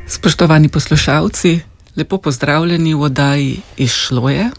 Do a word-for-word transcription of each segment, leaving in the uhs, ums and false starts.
Spoštovani poslušalci, lepo pozdravljeni v oddaji Izšlo je.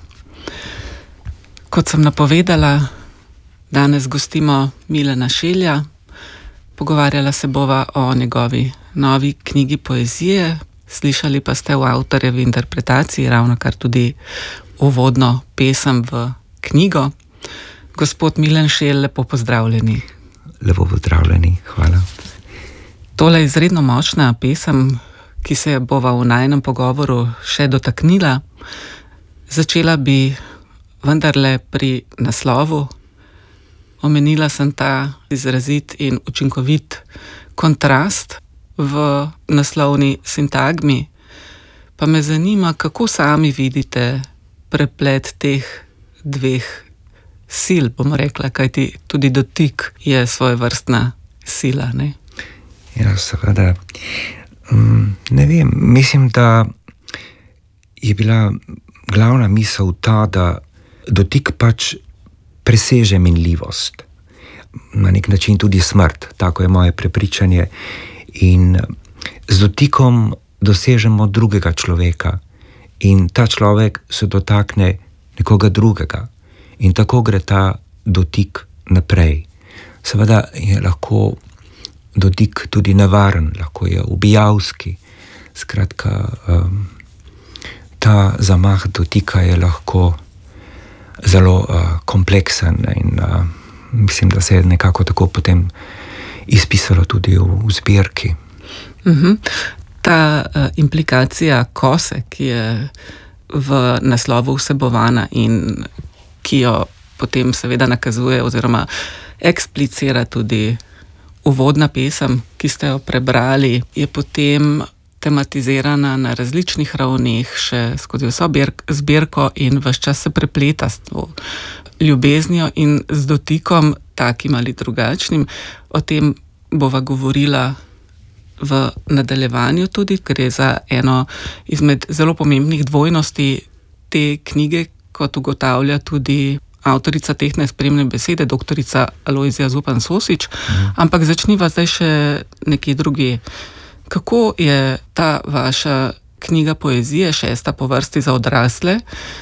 Kot sem napovedala, danes gostimo Milana Šelja. Pogovarjala se bova o njegovi novi knjigi poezije. Slišali pa ste v avtorjevi interpretaciji ravnokar tudi uvodno pesem v knjigo. Gospod Milan Šelj, lepo pozdravljeni. Lepo pozdravljeni, hvala. Tole je izredno močna pesem, ki se bova v najinem pogovoru še dotaknila. Začela bi vendarle pri naslovu. Omenila sem ta izrazit in učinkovit kontrast v naslovni sintagmi. Pa me zanima, kako sami vidite preplet teh dveh sil, bomo rekla, kajti tudi dotik je svojevrstna sila, ne? Ja, seveda. Ne vem, mislim, da je bila glavna misel ta, da dotik pač preseže minljivost. Na nek način tudi smrt, tako je moje prepričanje. In z dotikom dosežemo drugega človeka in ta človek se dotakne nekoga drugega in tako gre ta dotik naprej. Seveda je lahko dotik tudi nevaren, lahko je ubijalski. Skratka, um, ta zamah dotika je lahko zelo uh, kompleksen in uh, mislim, da se je nekako tako potem izpisalo tudi v, v zbirki. Uh-huh. Ta uh, implikacija kose, ki je v naslovu vsebovana in ki jo potem seveda nakazuje oziroma eksplicira tudi uvodna pesem, ki ste jo prebrali, je potem tematizirana na različnih ravneh še skozi vso zbirko in ves čas se prepleta s to ljubeznijo in z dotikom, takim ali drugačnim. O tem bova govorila v nadaljevanju tudi, gre za eno izmed zelo pomembnih dvojnosti te knjige, kot ugotavlja tudi avtorica teh nespremne besede, doktorica Alojzija Zupan Sosič, mm. ampak začniva zdaj še nekje drugi. Kako je ta vaša knjiga poezije, šesta po vrsti za odrasle,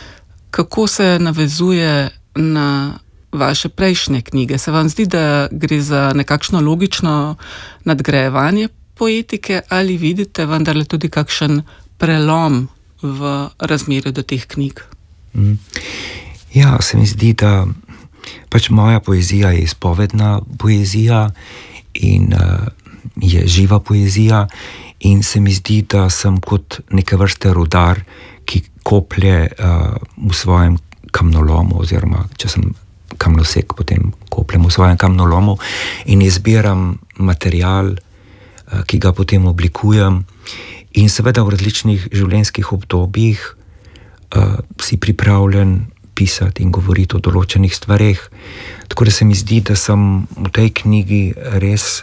kako se navezuje na vaše prejšnje knjige? Se vam zdi, da gre za nekakšno logično nadgrajevanje poetike ali vidite vendarle tudi kakšen prelom v razmerju do teh knjig? Mm. Ja, se mi zdi, da pač moja poezija je izpovedna poezija in uh, je živa poezija in se mi zdi, da sem kot neke vrste rudar, ki koplje uh, v svojem kamnolomu oziroma, če sem kamnosek, potem kopljem v svojem kamnolomu in izbiram material, uh, ki ga potem oblikujem in seveda v različnih življenjskih obdobjih uh, si pripravljen pisati in govoriti o določenih stvareh. Tako da se mi zdi, da sem v tej knjigi res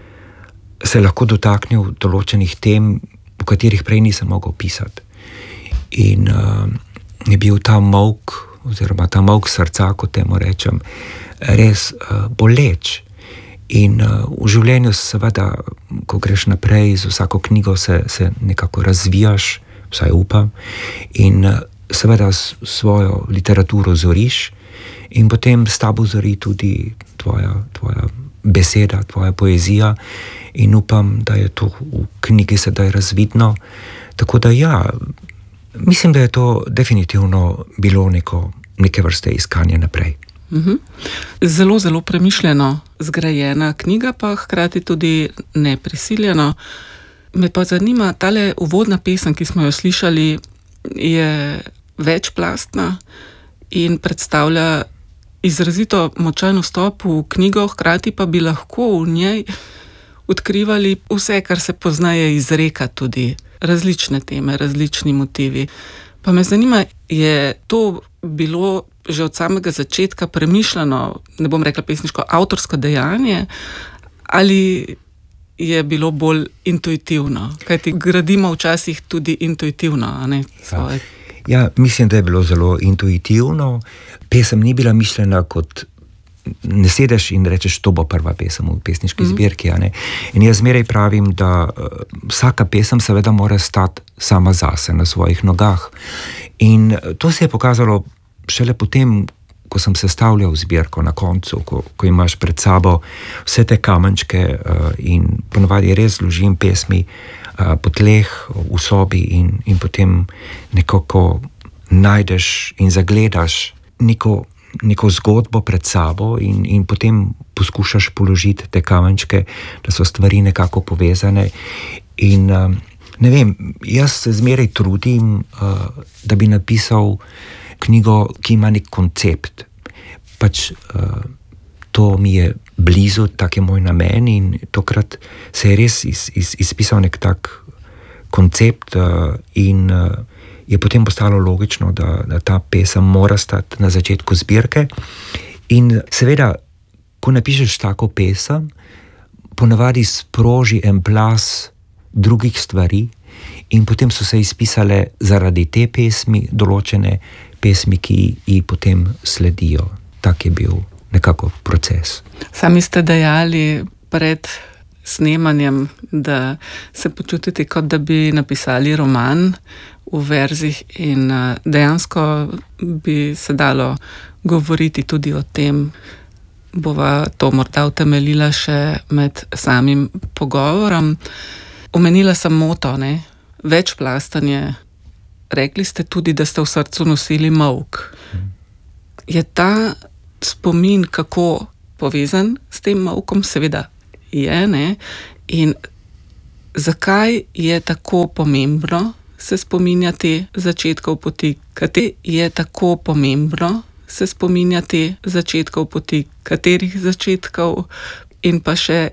se lahko dotaknil določenih tem, o katerih prej nisem mogel pisati. In uh, je bil ta molk, oziroma ta molk srca, kot temu rečem, res uh, boleč. In uh, v življenju seveda, ko greš naprej, z vsako knjigo se, se nekako razvijaš, vsaj upam, in uh, seveda svojo literaturo zoriš in potem s tabo zori tudi tvoja, tvoja beseda, tvoja poezija in upam, da je to v knjigi sedaj razvidno. Tako da ja, mislim, da je to definitivno bilo neko, neke vrste iskanje naprej. Uh-huh. Zelo, zelo premišljeno zgrajena knjiga, pa hkrati tudi neprisiljeno. Me pa zanima, tale uvodna pesem, ki smo jo slišali, je večplastna in predstavlja izrazito močan vstop v knjigo, hkrati pa bi lahko v njej odkrivali vse, kar se poznaje izreka, tudi različne teme, različni motivi. Pa me zanima, je to bilo že od samega začetka premišljeno, ne bom rekla pesniško, avtorsko dejanje, ali je bilo bolj intuitivno? Kajti gradimo včasih tudi intuitivno, a ne svoje. Ja, mislim, da je bilo zelo intuitivno. Pesem ni bila mišljena kot ne sedeš in rečeš, to bo prva pesem v pesniški mm. zbirki. A ne? In jaz zmeraj pravim, da uh, vsaka pesem seveda mora stati sama zase, na svojih nogah. In to se je pokazalo šele potem, ko sem sestavljal zbirko na koncu, ko, ko imaš pred sabo vse te kamenčke uh, in ponovadi res zložim pesmi uh, po tleh v sobi in, in potem nekako najdeš in zagledaš neko neko zgodbo pred sabo in, in potem poskušaš položiti te kamenčke, da so stvari nekako povezane. In um, ne vem, jaz se zmeraj trudim, uh, da bi napisal knjigo, ki ima nek koncept. Pač uh, to mi je blizu, tak je moj namen in tokrat se je res iz, iz, izpisal nek tak koncept uh, in uh, je potem postalo logično, da, da ta pesem mora stati na začetku zbirke. In seveda, ko napišeš tako pesem, ponavadi sproži en plas drugih stvari in potem so se izpisale zaradi te pesmi določene pesmi, ki ji potem sledijo. Tak je bil nekako proces. Sami ste dejali pred snemanjem, da se počutite, kot da bi napisali roman v verzih in dejansko bi se dalo govoriti tudi o tem. Bova to morda utemeljila še med samim pogovorom. Omenila sem moto, ne? Večplastanje. Rekli ste tudi, da ste v srcu nosili molk. Je ta spomin kako povezan s tem molkom? Seveda je, ne? In zakaj je tako pomembno se spominjati začetkov poti? Kateri je tako pomembno se spominjati začetkov poti? Katerih začetkov? In pa še,